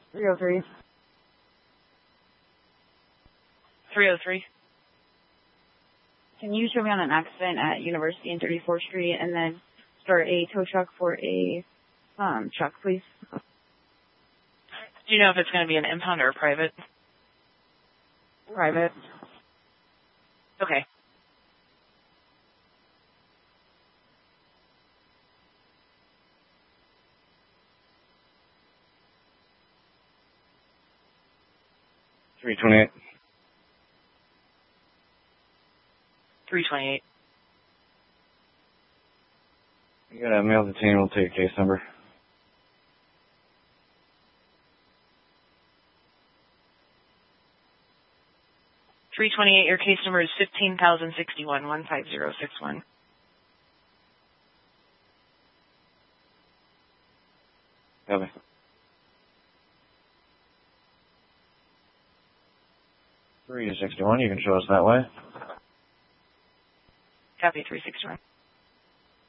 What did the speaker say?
303. 303. Can you show me on an accident at University and 34th Street and then start a tow truck for a truck, please? Do you know if it's going to be an impound or a private? Private. Okay. $328. 328. You got a male detainee, we'll take case number. Your case number is 15,061 15061. Copy. $361, you can show us that way. Copy 361.